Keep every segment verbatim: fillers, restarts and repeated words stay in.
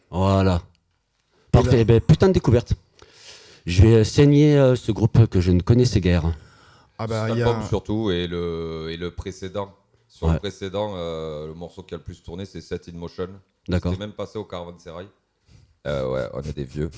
Voilà. Parfait. Ben, putain de découverte. Je vais saigner euh, ce groupe que je ne connaissais guère. Ah bah, Cet y album a... surtout et le, et le précédent. Sur Ouais. le précédent, euh, le morceau qui a le plus tourné, c'est Set in Motion. D'accord. C'était même passé au Caravansérail. Euh, ouais, on est des vieux.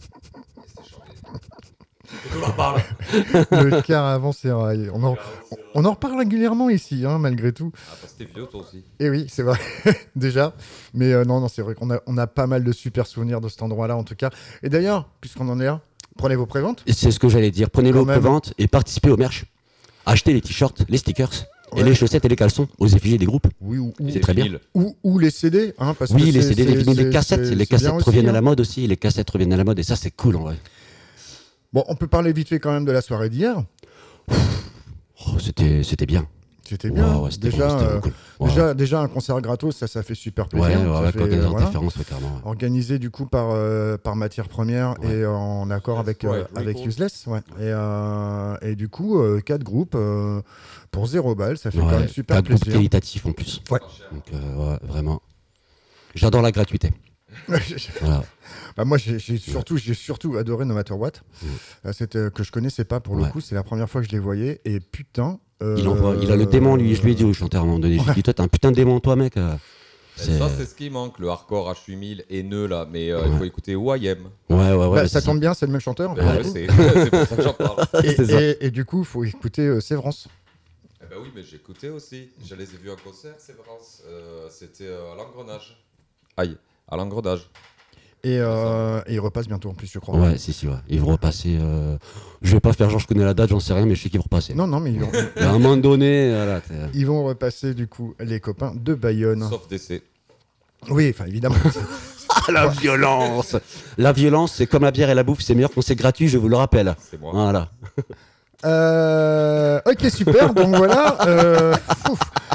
le Caravansérail. On en... on en reparle régulièrement ici, hein, malgré tout. Ah, bah, c'était vieux toi aussi. Et oui, c'est vrai, déjà. Mais euh, non, non, c'est vrai qu'on a, on a pas mal de super souvenirs de cet endroit-là, en tout cas. Et d'ailleurs, puisqu'on en est là, prenez vos préventes. Et c'est ce que j'allais dire. Prenez Quand vos même. préventes et participez au merch. Achetez les t-shirts, les stickers et Ouais. les chaussettes et les caleçons aux effigies des groupes. Oui, ou, ou, C'est très bien. Vinyles. ou, ou les C D. Hein, parce Oui, que les c'est- C D, les c'est- vinyles, les c'est- cassettes. c'est- Les c'est bien cassettes aussi, reviennent à hein. la mode aussi. Les cassettes reviennent à la mode et ça, c'est cool en vrai. Bon, on peut parler vite fait quand même de la soirée d'hier. Oh, c'était, c'était bien. C'était bien. Ouais, ouais, c'était déjà, vraiment- c'était euh, vraiment cool. Ouais. déjà, déjà, un concert gratos, ça, ça fait super plaisir. Ouais, Ça ouais, ouais, fait, quand il y a euh, des voilà. interférences, ouais, carrément. ouais. Organisé du coup par, euh, par Matière Première Ouais. et en accord avec, euh, Ouais, avec Rico. Useless. Ouais. Et, euh, et du coup, euh, quatre groupes euh, pour zéro balle, ça fait Ouais, quand même super pas de groupe plaisir. qualitatif en plus. Ouais. Donc, euh, ouais, vraiment. J'adore la gratuité. Voilà. Bah, moi, j'ai j'ai surtout, j'ai surtout adoré No Matter What. Mm. Euh, C'était que je connaissais pas pour le Ouais. coup. C'est la première fois que je les voyais. Et putain. euh, Il, envoie, il a le démon, lui. Je lui ai dit au chanteur à un moment donné. Je lui ai dit, toi, t'es un putain de démon, toi, mec. euh. Et C'est- ça, c'est ce qui manque, le hardcore H huit mille haineux là. Mais euh, Ouais. il faut écouter Who I Am. Ouais, ouais, ouais. bah, mais ça c'est tombe bien, c'est le même chanteur. Ben ouais, c'est c'est pour ça que j'en parle. et, c'est ça. et- et du coup, il faut écouter euh, Sévrance. Eh ben oui, mais j'ai écouté aussi. Je les ai vus en concert, Sévrance. Euh, C'était euh, à l'engrenage. Aïe, à l'engrenage. Et, euh, et il repasse bientôt en plus, je crois. Ouais, si, si, ouais. Ils vont repasser. euh, Je vais pas faire genre, je connais la date, j'en sais rien, mais je sais qu'ils vont repasser. Non, non, mais ils vont, Et à un moment donné, voilà. t'es- ils vont repasser du coup les copains de Bayonne. Sauf D C. Oui, enfin évidemment. Ah, la violence La violence, c'est comme la bière et la bouffe, c'est meilleur quand c'est gratuit, je vous le rappelle. C'est moi. Voilà. Euh, ok, super. Donc voilà. euh, ouf.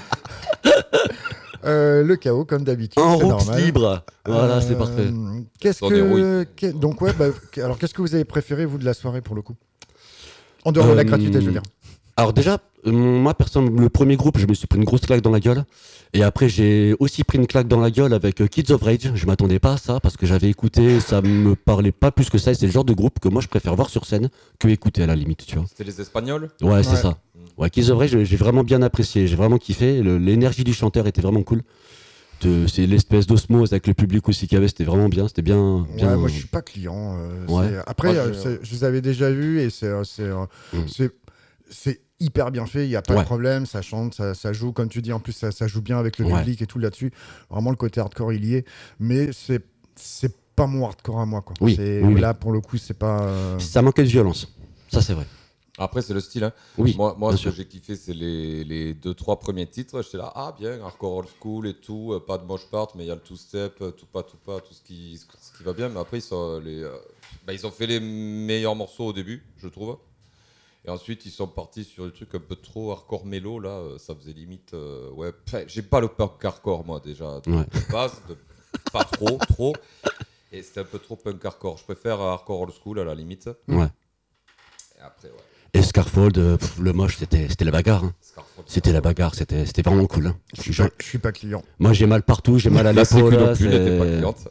Euh, le chaos, comme d'habitude. En c'est route normal. libre. Voilà, c'est Euh, parfait. Qu'est-ce Sans que, dérouille. qu'est- donc ouais, bah, qu- alors qu'est-ce que vous avez préféré vous de la soirée pour le coup? En dehors de la Euh, gratuité, je veux dire. Alors déjà, euh, moi, personne, le premier groupe, je me suis pris une grosse claque dans la gueule. Et après, j'ai aussi pris une claque dans la gueule avec euh, Kids of Rage. Je m'attendais pas à ça parce que j'avais écouté, ça me parlait pas plus que ça. Et c'est le genre de groupe que moi, je préfère voir sur scène que écouter à la limite, tu vois. C'était les Espagnols. Ouais, c'est Ouais. ça. Ouais, Kids of Rage, j'ai j'ai vraiment bien apprécié. J'ai vraiment kiffé. Le- L'énergie du chanteur était vraiment cool. De- C'est l'espèce d'osmose avec le public aussi qu'il y avait. C'était vraiment bien. C'était bien. bien... Ouais, moi je suis pas client. euh, Ouais. c'est- Après, Moi, euh, je- c'est- je les avais déjà vus et c'est euh, c'est euh, Mm. c'est- c'est hyper bien fait. Il y a pas Ouais. de problème. Ça chante, ça, ça joue comme tu dis. En plus, ça, ça joue bien avec le Ouais. public et tout là-dessus. Vraiment, le côté hardcore il y est. Mais c'est c'est pas mon hardcore à moi quoi. Oui, C'est- oui, oui. Là pour le coup, c'est pas. euh, Ça manquait de violence. Ça, c'est vrai. Après, c'est le style. Hein. Oui. Moi, moi bien ce que sûr. j'ai kiffé, c'est les, les deux, trois premiers titres. J'étais là, ah bien, hardcore old school et tout, euh, pas de mosh part, mais il y a le two-step, euh, tout pas, tout pas, tout ce qui, ce qui va bien. Mais après, ils, sont, les, euh, bah, ils ont fait les meilleurs morceaux au début, je trouve. Et ensuite, ils sont partis sur des trucs un peu trop hardcore mélo, là. euh, Ça faisait limite. euh, ouais, Enfin, j'ai pas le punk hardcore, moi, déjà, de, Ouais. de base. de- pas trop, trop. Et c'était un peu trop punk hardcore. Je préfère hardcore old school, à la limite. Ouais. Et après, ouais. Et Scarfold, euh, pff, le moche, c'était c'était la bagarre. hein. Scarfold, C'était la Scarfold. bagarre. C'était c'était vraiment cool. hein. Je suis Genre, pas, je suis pas client. moi, j'ai mal partout. J'ai mal à La sécu l'épaule. non là, plus n'était pas c'est- cliente.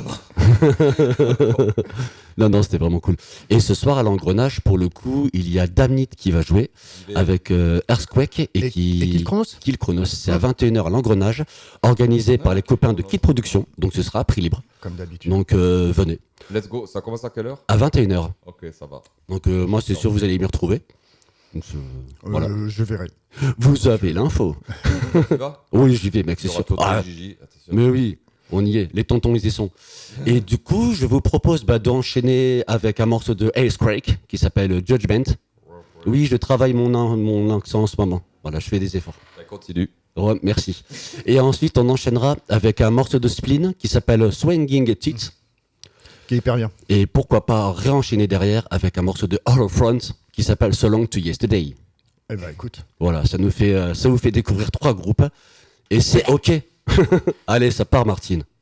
non, non, c'était vraiment cool. Et ce soir, à l'engrenage, pour le coup, il y a Damnit qui va jouer avec euh, Earthquake et, Et, qui... et Kill Chronos. Kill Chronos. C'est à vingt et une heures à l'engrenage, organisé par les copains de Kid Production. Donc ce sera à prix libre. Comme d'habitude. Donc euh, venez. Let's go. Ça commence à quelle heure? À vingt et une heures. Ok, ça va. Donc euh, moi, c'est sûr, vous allez m'y retrouver. Donc, euh, Euh, voilà. Je verrai. Vous avez l'info. Tu vas? Oui, j'y vais, mec, c'est Il y aura sûr. Toto et Ah, Gigi. Attention. mais oui, on y est. Les tontons, ils y sont. Et du coup, je vous propose bah, d'enchaîner avec un morceau de Ace Craig qui s'appelle Judgment. Oui, je travaille mon, mon accent en ce moment. Voilà, je fais des efforts. Ça continue. Ouais, merci. Et ensuite, on enchaînera avec un morceau de Spleen qui s'appelle Swinging Tits. Qui est hyper bien. Et pourquoi pas réenchaîner derrière avec un morceau de Hollow Front qui s'appelle So Long to Yesterday. Eh ben écoute. Voilà, ça nous fait, euh, ça vous fait découvrir trois groupes. Et c'est OK. Allez, ça part, Martine.